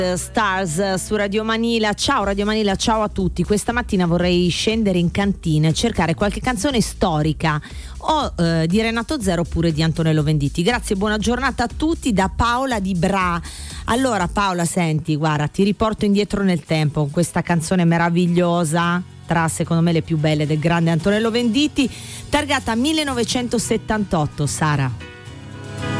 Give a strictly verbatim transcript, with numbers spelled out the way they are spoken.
Stars su Radio Manila. Ciao Radio Manila, ciao a tutti. Questa mattina vorrei scendere in cantina e cercare qualche canzone storica o eh, di Renato Zero oppure di Antonello Venditti. Grazie, buona giornata a tutti da Paola di Bra. Allora Paola, senti, guarda, ti riporto indietro nel tempo con questa canzone meravigliosa, tra secondo me le più belle del grande Antonello Venditti, targata millenovecentosettantotto. Sara.